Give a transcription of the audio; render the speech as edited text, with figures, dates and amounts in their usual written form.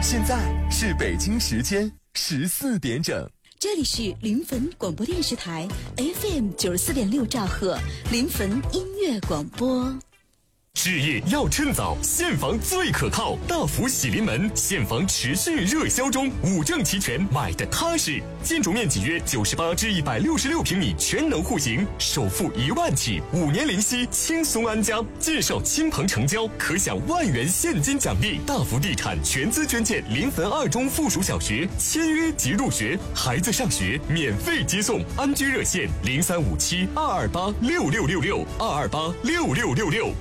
现在是北京时间14点整。 这里是临汾广播电视台 FM 94.6兆赫临汾音乐广播。 置业要趁早，现房最可靠。大福喜临门，现房持续热销中，5证齐全，买的踏实。建筑面积约98至166平米，全能户型，首付1万起，5年零息，轻松安家。介绍亲朋成交，可享1万元现金奖励。大福地产全资捐建临汾2中附属小学，签约即入学，孩子上学免费接送。安居热线0357228666228666。